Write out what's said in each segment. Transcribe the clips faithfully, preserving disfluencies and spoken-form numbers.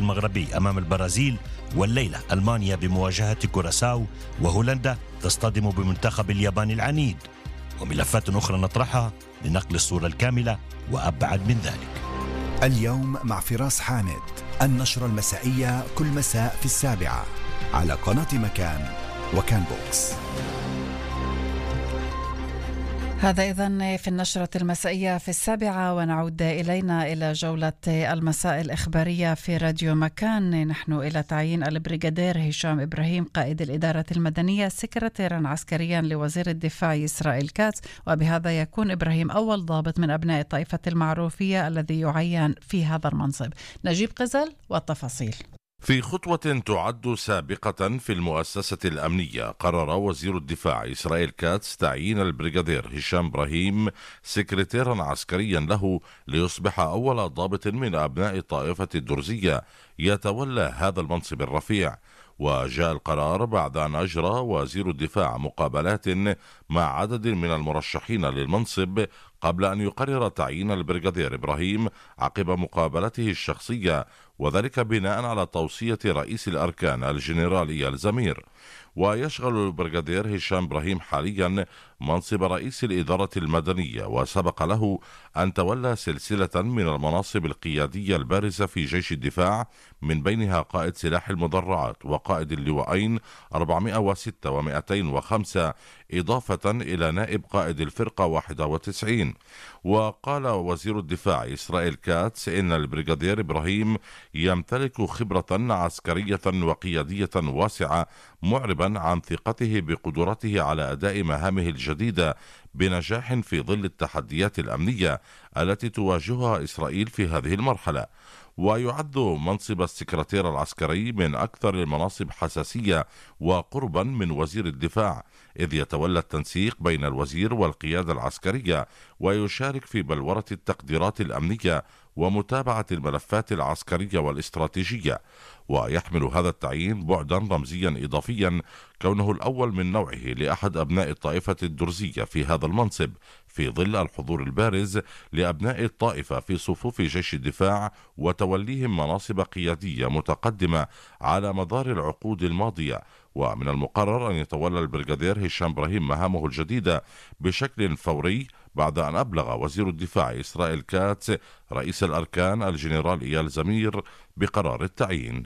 المغربي أمام البرازيل، والليلة ألمانيا بمواجهة كوراساو، وهولندا تصطدم بمنتخب اليابان العنيد. وملفات أخرى نطرحها لنقل الصورة الكاملة وأبعد من ذلك. اليوم مع فراس حامد، النشرة المسائية كل مساء في السابعة على قناة مكان وكان بوكس. هذا إذن في النشرة المسائية في السابعة، ونعود إلينا إلى جولة المساء الإخبارية في راديو مكان. نحن إلى تعيين البريغادير هشام إبراهيم قائد الإدارة المدنية سكرتيرا عسكريا لوزير الدفاع إسرائيل كاتس، وبهذا يكون إبراهيم أول ضابط من أبناء الطائفة المعروفية الذي يعين في هذا المنصب. نجيب قزل والتفاصيل. في خطوة تعد سابقة في المؤسسة الأمنية، قرر وزير الدفاع إسرائيل كاتس تعيين البريغادير هشام إبراهيم سكرتيرا عسكريا له ليصبح أول ضابط من أبناء طائفة الدرزية يتولى هذا المنصب الرفيع. وجاء القرار بعد أن أجرى وزير الدفاع مقابلات مع عدد من المرشحين للمنصب قبل أن يقرر تعيين البريغادير إبراهيم عقب مقابلته الشخصية، وذلك بناء على توصية رئيس الأركان الجنرال إيال زمير. ويشغل البريغادير هشام إبراهيم حاليا منصب رئيس الإدارة المدنية، وسبق له أن تولى سلسلة من المناصب القيادية البارزة في جيش الدفاع، من بينها قائد سلاح المدرعات وقائد اللواءين أربعمائة وستة ومائتين وخمسة، إضافة إلى نائب قائد الفرقة واحد وتسعين. وقال وزير الدفاع إسرائيل كاتس إن البريغادير إبراهيم يمتلك خبرة عسكرية وقيادية واسعة، معربا عن ثقته بقدرته على أداء مهامه الجديدة بنجاح في ظل التحديات الأمنية التي تواجهها إسرائيل في هذه المرحلة. ويعد منصب السكرتير العسكري من أكثر المناصب حساسية وقربا من وزير الدفاع، إذ يتولى التنسيق بين الوزير والقيادة العسكرية، ويشارك في بلورة التقديرات الأمنية ومتابعة الملفات العسكرية والاستراتيجية. ويحمل هذا التعيين بعدا رمزيا إضافيا، كونه الأول من نوعه لأحد أبناء الطائفة الدرزية في هذا المنصب، في ظل الحضور البارز لأبناء الطائفة في صفوف جيش الدفاع وتوليهم مناصب قيادية متقدمة على مدار العقود الماضية. ومن المقرر أن يتولى البريغادير هشام إبراهيم مهامه الجديدة بشكل فوري بعد أن أبلغ وزير الدفاع إسرائيل كاتس رئيس الأركان الجنرال إيال زمير بقرار التعيين.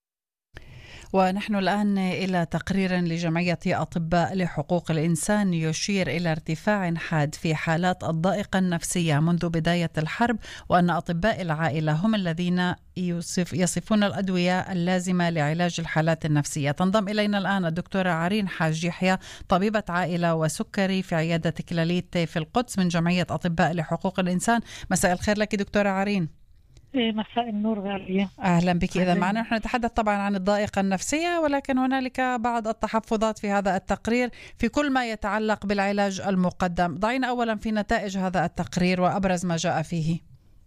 ونحن الآن إلى تقرير لجمعية أطباء لحقوق الإنسان يشير إلى ارتفاع حاد في حالات الضائقة النفسية منذ بداية الحرب، وأن أطباء العائلة هم الذين يصف يصفون الأدوية اللازمة لعلاج الحالات النفسية. تنضم إلينا الآن الدكتورة عرين حاج يحيى، طبيبة عائلة وسكري في عيادة كلاليت في القدس من جمعية أطباء لحقوق الإنسان. مساء الخير لك دكتورة عرين. مساء النور غالية، أهلا بك. إذا معنا نحن نتحدث طبعا عن الضائقة النفسية، ولكن هنالك بعض التحفظات في هذا التقرير في كل ما يتعلق بالعلاج المقدم. ضعينا أولا في نتائج هذا التقرير وأبرز ما جاء فيه.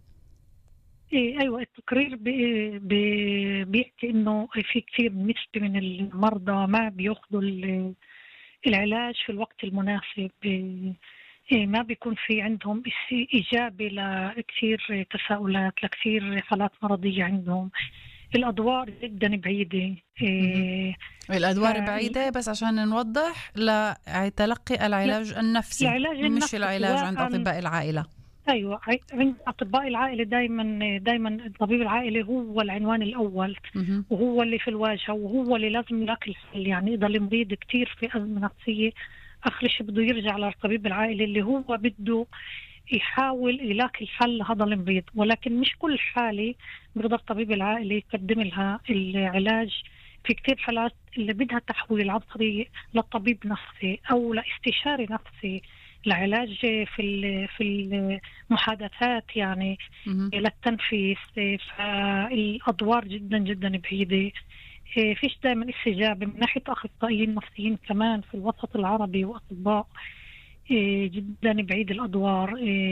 إيه أيوة، التقرير بي بي بيحكي إنه في كثير نسبة من المرضى ما بيأخذوا العلاج في الوقت المناسب، ما بيكون في عندهم إجابة لكثير تساؤلات، لكثير حالات مرضية عندهم. الأدوار جدا بعيدة. الأدوار ف... بعيدة بس عشان نوضح لتلقي العلاج النفسي، العلاج مش النفسي العلاج عند أطباء العائلة. أيوة، عند أطباء العائلة دايما دايما طبيب العائلة هو العنوان الأول، م- وهو اللي في الواجهة، وهو اللي لازم يلاقي الحل. يعني إذا المريض كتير في أزمة نفسية، آخر شيء بده يرجع للطبيب العائلي اللي هو بده يحاول يلاقي الحل لهذا المريض. ولكن مش كل حالة بيقدر طبيب العائلي يقدم لها العلاج. في كتير حالات اللي بدها تحويل عن طريق للطبيب نفسي أو لاستشاري نفسي لعلاج في في المحادثات، يعني للتنفيس. فالأدوار جدا جدا بعيدة، فيش دائما استجابة من ناحية أخصائيين نفسيين كمان في الوسط العربي وأطباء جدا بعيد الأدوار.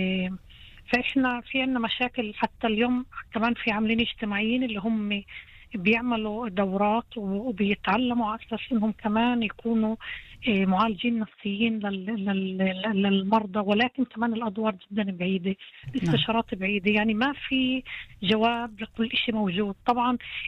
فإحنا في عنا مشاكل حتى اليوم، كمان في عاملين اجتماعيين اللي هم بيعملوا دورات وبيتعلموا على أساس إنهم كمان يكونوا معالجين نفسيين للمرضى، ولكن كمان الأدوار جدا بعيدة، الاستشارات بعيدة، يعني ما في جواب لكل شيء موجود. طبعا